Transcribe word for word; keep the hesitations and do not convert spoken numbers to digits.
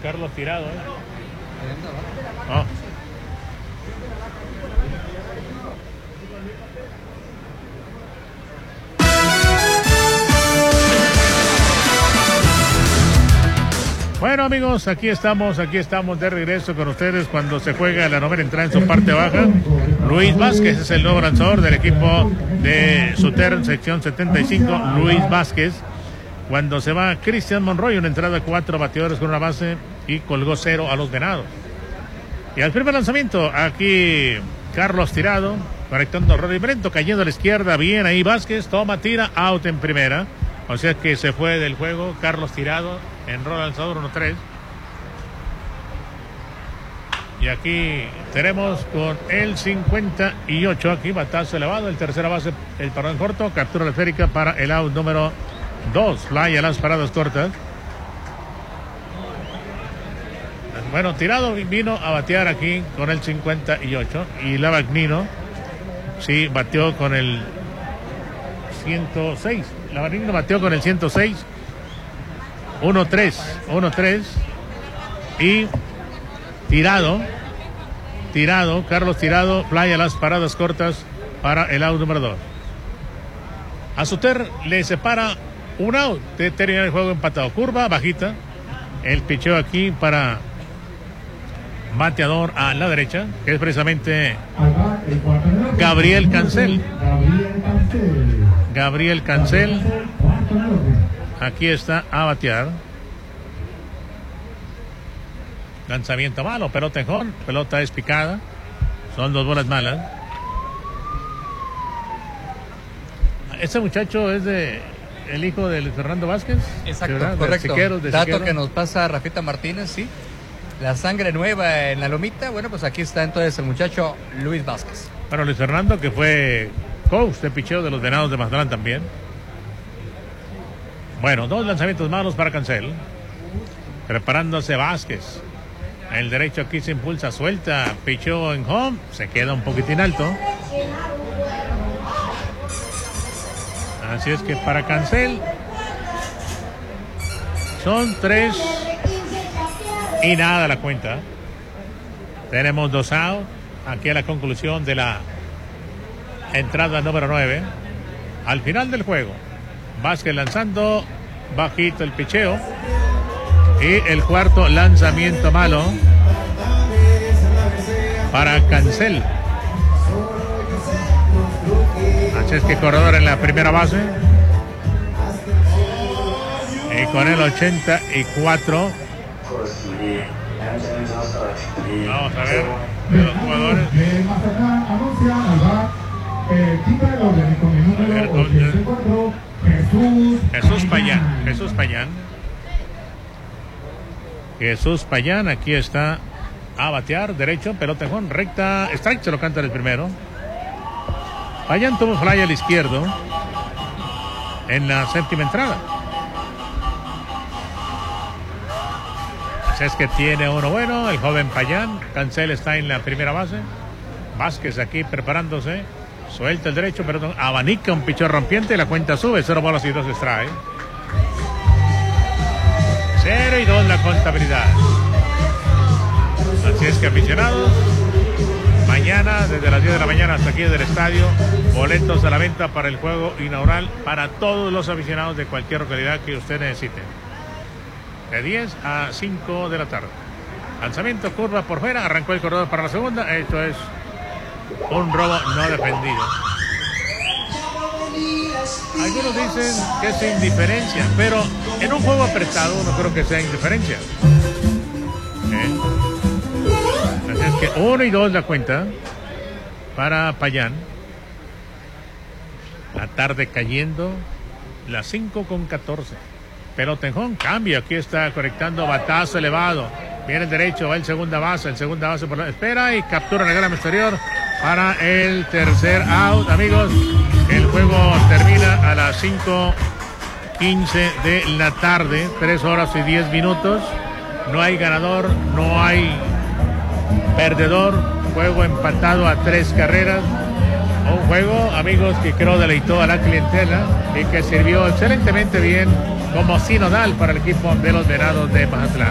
Carlos Tirado. ¿eh? Oh. Bueno, amigos, aquí estamos, aquí estamos de regreso con ustedes cuando se juega la novena entrada en su parte baja. Luis Vázquez es el nuevo lanzador del equipo de Southern, sección setenta y cinco, Luis Vázquez. Cuando se va Cristian Monroy, una entrada de cuatro bateadores con una base y colgó cero a los Venados. Y al primer lanzamiento, aquí Carlos Tirado, conectando a Rory Brento, cayendo a la izquierda, bien ahí Vázquez, toma, tira, out en primera. O sea que se fue del juego Carlos Tirado en rol lanzador uno tres. Y aquí tenemos con el cincuenta y ocho, aquí batazo elevado, el tercera base, el parón corto, captura esférica para el out número dos, fly a las paradas cortas. Bueno, Tirado vino a batear aquí con el cincuenta y ocho y Lavagnino sí bateó con el ciento seis. Lavagnino bateó con el ciento seis. uno tres, uno tres. Y Tirado, Tirado, Carlos Tirado, fly a las paradas cortas para el out número dos. A Suter le separa un out de terminar el juego empatado. Curva bajita. El picheo aquí para bateador a la derecha, que es precisamente Gabriel Cancel. Gabriel Cancel. Aquí está a batear. Lanzamiento malo, pelota en home, pelota despicada. Son dos bolas malas. Este muchacho es de el hijo de Luis Fernando Vázquez. Exacto, ¿verdad? correcto. Siqueros, Dato Siqueros. que nos pasa Rafita Martínez, sí. La sangre nueva en la lomita. Bueno, pues aquí está entonces el muchacho Luis Vázquez. Bueno, Luis Fernando, que fue coach de picheo de los Venados de Mazatlán también. Bueno, dos lanzamientos malos para Cancel. Preparándose Vázquez. El derecho aquí se impulsa, suelta, pichó en home, se queda un poquitín alto. Así es que para Cancel son tres y nada la cuenta. Tenemos dos out. Aquí a la conclusión de la entrada número nueve. Al final del juego, Vázquez lanzando bajito el picheo. Y el cuarto lanzamiento malo para Cancel. Así es que corredor en la primera base. Y con el ochenta y cuatro. Vamos a ver de los jugadores. Jesús Payán. Jesús Payán. Jesús Payán, aquí está a batear, derecho, pelota en home, recta, strike, se lo canta el primero. Payán tuvo fly al izquierdo en la séptima entrada. Así es que tiene uno bueno, el joven Payán. Cancel está en la primera base. Vázquez aquí preparándose, suelta el derecho, pero abanica un pichón rompiente y la cuenta sube, cero bolas y dos strikes. Cero y dos la contabilidad. Así es que, aficionados, mañana desde las diez de la mañana hasta aquí del estadio, boletos a la venta para el juego inaugural para todos los aficionados de cualquier localidad que usted necesite, de diez a cinco de la tarde. Lanzamiento, curva por fuera, arrancó el corredor para la segunda. Esto es un robo no defendido. Algunos dicen que es indiferencia, pero en un juego apretado no creo que sea indiferencia. ¿Eh? Así es que uno y dos la cuenta para Payán. La tarde cayendo, las cinco con catorce. Pelota en home, cambio, aquí está conectando, batazo elevado. Viene el derecho, va el segunda base, el segunda base por la espera y captura en el gran exterior para el tercer out. Amigos, el juego termina a las cinco quince de la tarde, tres horas y diez minutos. No hay ganador, no hay perdedor. Juego empatado a tres carreras. Un juego, amigos, que creo deleitó a la clientela y que sirvió excelentemente bien como sinodal para el equipo de los Venados de Mazatlán.